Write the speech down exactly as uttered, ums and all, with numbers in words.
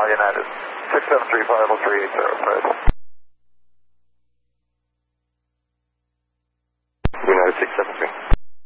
United. six seven three five oh three eight zero, press. United six seven three.